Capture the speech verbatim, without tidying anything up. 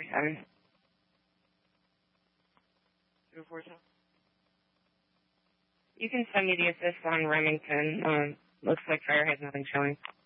four seven. zero four seven. You can send me the assist on Remington. Um, looks like fire has nothing showing.